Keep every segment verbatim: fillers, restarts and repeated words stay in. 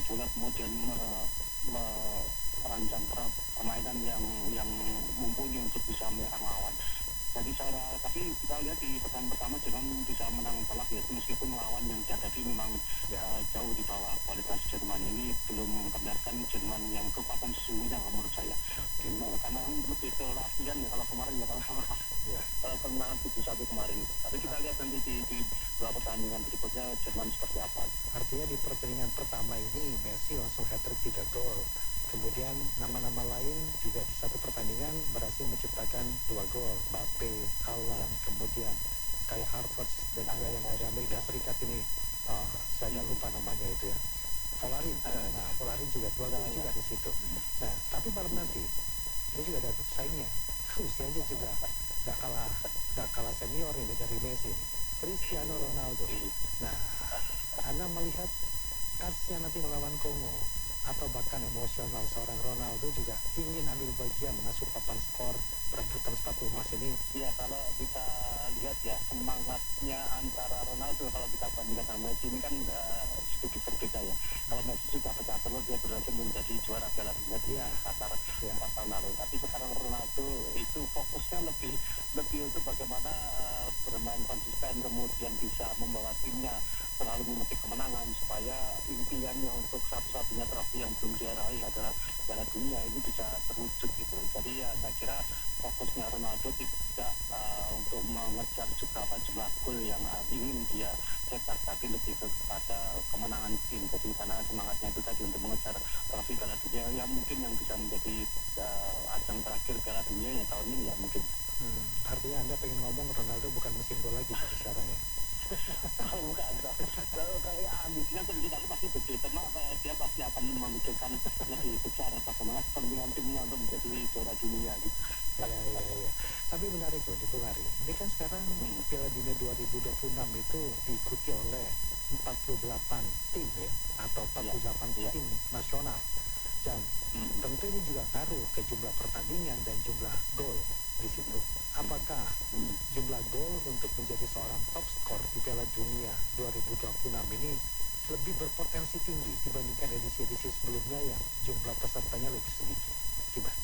bola kemudian me- me- merancang per- permainan yang yang mumpuni untuk bisa menyerang lawan. Jadi saya tapi kita lihat di pertandingan pertama Jerman bisa menang telak ya, meskipun lawan yang dihadapi memang Ya. uh, jauh di bawah kualitas Jerman. Ini belum memperlihatkan Jerman yang kekuatan sesungguhnya menurut saya. Oke. Nah, karena lebih ke latihan ya, kalau kemarin ya kalau Ya. uh, kemenangan tujuh satu kemarin. Tapi kita lihat nanti di, di dua pertandingan berikutnya Jerman seperti apa. Artinya di pertandingan pertama ini Messi langsung hat-trick tiga gol. Kemudian nama-nama lain juga di satu pertandingan berhasil menciptakan dua gol. Mbappe, Haaland, kemudian Kai Havertz dan juga yang dari Amerika Serikat ini, oh, saya agak lupa namanya itu ya. Volarin. Nah, Volarin juga dua gol juga di situ. Nah, tapi malam nanti ini juga ada pesaingnya. Usianya juga nggak kalah nggak kalah senior ini dari Messi ini. Cristiano Ronaldo. Nah, Anda melihat kasusnya nanti melawan Kongo atau bahkan emosional seorang Ronaldo juga ingin ambil bagian masuk papan skor perebutan sepatu emas ini. Ya kalau kita lihat ya semangatnya antara Ronaldo kalau kita bandingkan sama Messi ini kan uh, sedikit berbeda ya. Kalau Messi sudah pecah telur, dia berhasil menjadi juara Piala Dunia di Ya. Qatar Ya. empat tahun lalu. Tapi sekarang Ronaldo itu fokusnya lebih lebih untuk bagaimana uh, bermain konsisten, kemudian bisa membawa timnya selalu memetik kemenangan supaya impiannya untuk satu-satunya trofi yang belum diraih adalah Piala Dunia ini bisa terwujud gitu. Jadi ya saya kira fokusnya Ronaldo tidak uh, untuk mengejar berapa jumlah gol yang uh, ingin dia cetak, tapi lebih kepada kemenangan tim. Jadi karena semangatnya itu tadi untuk mengejar trofi Piala Dunia yang mungkin yang bisa menjadi uh, ajang terakhir Piala Dunia ya tahun ini ya mungkin. Hmm, artinya Anda pengen ngomong Ronaldo bukan mesin gol lagi jadi sekarang ya? Kalau bukan, kalau kayak ambisinya tentu saja pasti begitu, karena dia pasti akan memikirkan lebih besar bagaimana kepentingan timnya untuk menjadi juara dunia gitu. Iya, iya, iya. Tapi menarik loh di Bung Ari. Ini kan sekarang Hmm. Piala Dunia dua ribu dua puluh enam itu diikuti oleh empat puluh delapan tim ya, atau empat puluh delapan Iya, iya. tim nasional. Dan Hmm. tentu ini juga ngaruh ke jumlah pertandingan dan jumlah gol di situ. Apakah Hmm. jumlah gol untuk menjadi seorang top skor di Piala Dunia dua ribu dua puluh enam ini lebih berpotensi tinggi dibandingkan edisi-edisi sebelumnya yang jumlah pesertanya lebih sedikit? Gimana?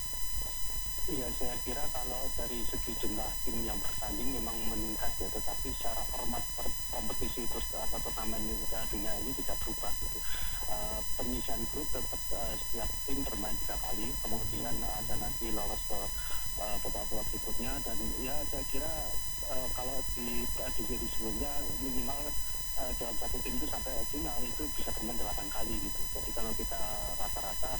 Iya, saya kira kalau dari segi jumlah tim yang bertanding memang meningkat ya, tetapi secara format per kompetisi terus atau turnamen Piala Dunia ini tidak berubah gitu. Uh, penyisian grup tetap uh, setiap tim bermain tiga kali, kemudian ada nanti lolos ke uh, babak babak berikutnya dan ya saya kira uh, kalau di edisi sebelumnya minimal uh, dalam satu tim itu sampai final itu bisa bermain delapan kali gitu. Jadi kalau kita rata-rata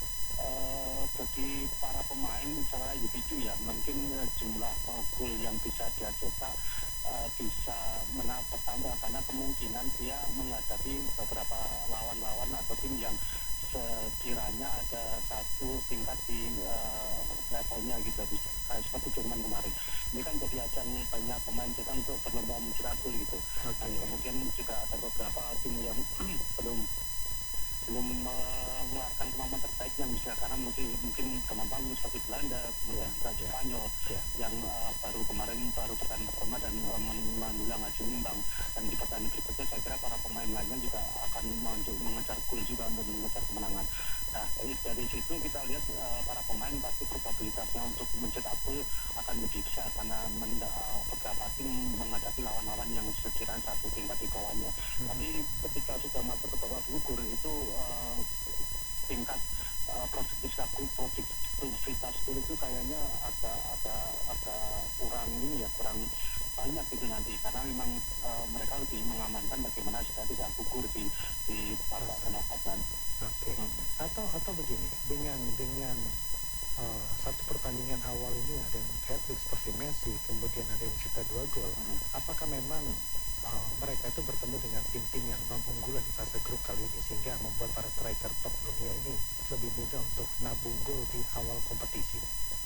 Uh, bagi para pemain secara individu ya mungkin uh, jumlah uh, gol yang bisa dia cetak uh, bisa menang bertambah karena kemungkinan dia menghadapi beberapa lawan-lawan atau tim yang sekiranya ada satu tingkat di uh, levelnya gitu kayak seperti Jerman kemarin. Ini kan jadi ajang banyak pemain cetak untuk berlomba mencetak gol gitu. Oke. Dan kemudian juga ada beberapa tim yang belum belum mengeluarkan kemampuan terbaiknya misalnya karena masih mungkin kemampuan seperti Belanda kemudian Ya, juga ya, Spanyol ya. yang uh, baru kemarin baru pertandingan pertama dan uh, men- mendulang hasil imbang dan di pertandingan berikutnya saya kira para pemain lainnya juga akan menge- mengejar gol juga untuk mengejar kemenangan. Nah dari, dari situ kita lihat uh, para pemain pasti probabilitasnya untuk mencetak gol akan lebih besar karena men- uh, beberapa tim menghadapi lawan-lawan yang sekiranya satu tingkat di bawahnya. Hmm. Tapi ketika sudah masuk ke babak gugur itu uh, tingkat uh, produktivitas produktivitas gol itu kayaknya agak agak agak kurang ini ya kurang banyak gitu nanti karena memang uh, mereka lebih mengamankan bagaimana supaya tidak gugur di di babak penyebatan. Oke. Hmm. Atau atau begini, dengan dengan uh, satu pertandingan awal ini ada yang hat-trick seperti Messi, kemudian ada yang cipta dua gol. Hmm. Apakah memang uh, mereka itu bertemu dengan tim-tim yang non unggulan di fase grup kali ini sehingga membuat para striker top dunia ini lebih mudah untuk nabung gol di awal kompetisi?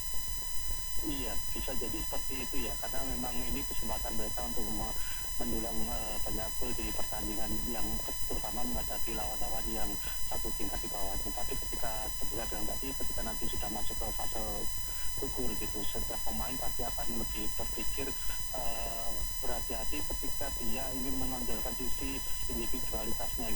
Iya, bisa jadi seperti itu ya, karena memang ini kesempatan mereka untuk me- mendulang uh, banyak gol di pertandingan yang terutama menghadapi lawan-lawan yang satu tingkat di bawahnya. Tapi ketika sebenarnya bilang tadi, ketika nanti sudah masuk ke fase gugur gitu, setiap pemain pasti akan lebih berpikir uh, berhati-hati ketika dia ingin menonjolkan sisi individualitasnya